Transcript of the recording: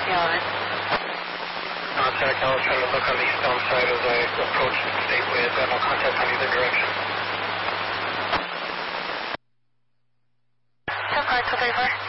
Calvin. Contact, I was trying to look on the eastbound side as I approached the stateway. I've got no contact on either direction. 10-5 to 34.